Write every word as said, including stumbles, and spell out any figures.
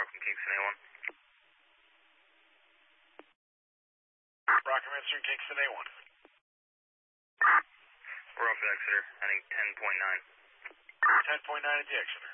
from Kingston A one. Rocket Answering Kingston A one. We're off at Exeter, heading ten point nine. ten point nine at the Exeter.